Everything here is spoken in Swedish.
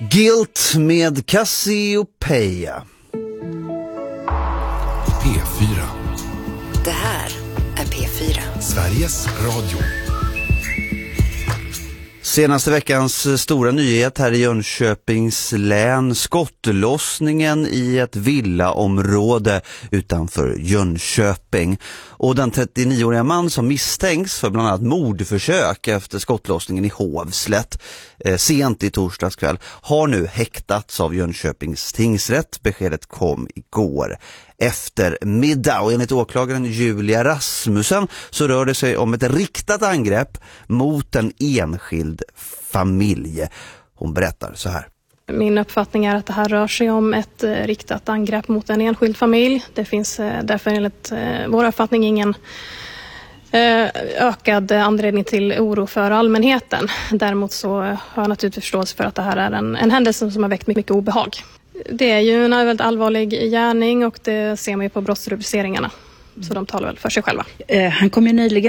Guilt med Cassiopeia. P4. Det här är P4. Sveriges Radio. Senaste veckans stora nyhet här i Jönköpings län, skottlossningen i ett villaområde utanför Jönköping. Och den 39-åriga man som misstänks för bland annat mordförsök efter skottlossningen i Hovslätt sent i torsdags kväll har nu häktats av Jönköpings tingsrätt. Beskedet kom igår eftermiddag och enligt åklagaren Julia Rasmussen så rör det sig om ett riktat angrepp mot en enskild familj. Hon berättar så här. Min uppfattning är att det här rör sig om ett riktat angrepp mot en enskild familj. Det finns därför enligt vår uppfattning ingen ökad anledning till oro för allmänheten. Däremot så har jag naturligtvis förståelse för att det här är en händelse som har väckt mycket obehag. Det är ju en väldigt allvarlig gärning och det ser man ju på brottsrubriceringarna. Så de talar väl för sig själva. Han kom ju nyligen